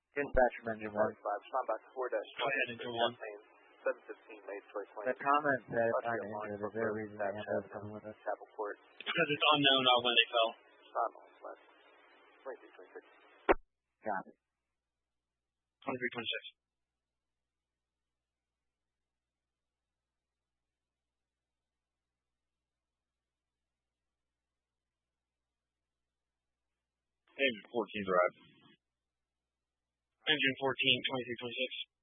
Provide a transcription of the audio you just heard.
Dispatch from engine 1. Respond back to 4-20. Go ahead, engine 1. 715 May 2020. The comment said if I'm injured, is there a reason the ambulance is coming with us? Chapel Court. It's because it's unknown when they fell. Not on slash. 2326. Got it. 2326. Engine 14's arrived. Engine 14, 2326.